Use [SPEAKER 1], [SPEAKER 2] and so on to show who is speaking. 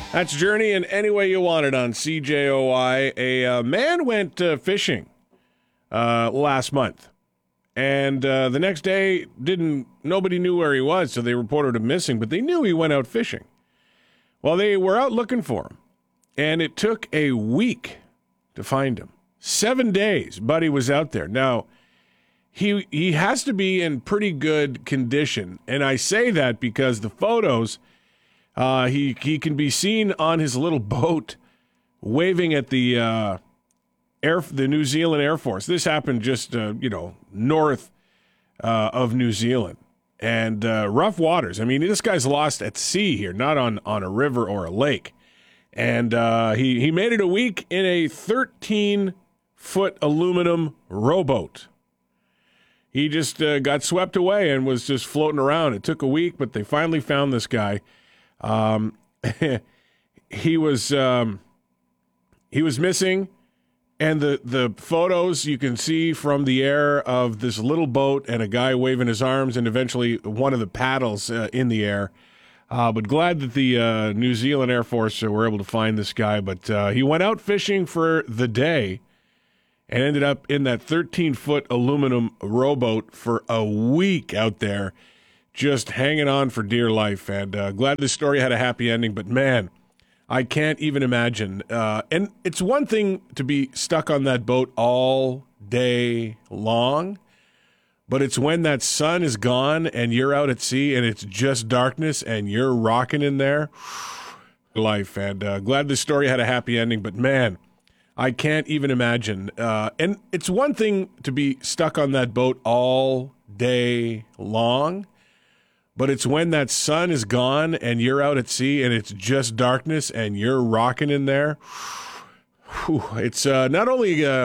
[SPEAKER 1] That's Journey in Any Way You Want It on CJOI. A man went fishing last month, and the next day nobody knew where he was, so they reported him missing, but they knew he went out fishing. Well, they were out looking for him, and it took a week to find him. 7 days, Buddy was out there. Now, he has to be in pretty good condition, and I say that because the photos... He can be seen on his little boat waving at the New Zealand Air Force. This happened just north of New Zealand, and rough waters. I mean, this guy's lost at sea here, not on a river or a lake. And he made it a week in a 13-foot aluminum rowboat. He just got swept away and was just floating around. It took a week, but they finally found this guy. He was missing, and the photos you can see from the air of this little boat and a guy waving his arms and eventually one of the paddles in the air. But glad that the New Zealand Air Force were able to find this guy. But he went out fishing for the day and ended up in that 13-foot aluminum rowboat for a week out there, just hanging on for dear life. And glad this story had a happy ending, but man, I can't even imagine. And it's one thing to be stuck on that boat all day long, but it's when that sun is gone and you're out at sea and it's just darkness and you're rocking in there. Life. And glad this story had a happy ending, but man, I can't even imagine. And it's one thing to be stuck on that boat all day long, but it's when that sun is gone and you're out at sea and it's just darkness and you're rocking in there. It's not only